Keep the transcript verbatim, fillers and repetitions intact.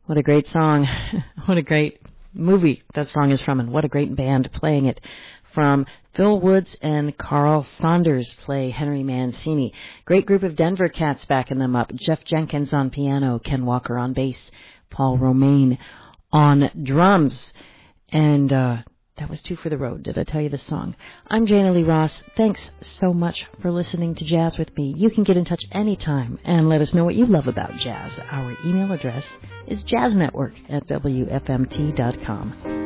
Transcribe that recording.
What a great song. What a great movie that song is from, and what a great band playing it. From Phil Woods and Carl Saunders play Henry Mancini. Great group of Denver cats backing them up. Jeff Jenkins on piano, Ken Walker on bass, Paul Romaine on drums. And uh, that was Two for the Road. Did I tell you the song? I'm Jana Lee Ross. Thanks so much for listening to Jazz with me. You can get in touch anytime and let us know what you love about jazz. Our email address is jazznetwork at W F M T dot com.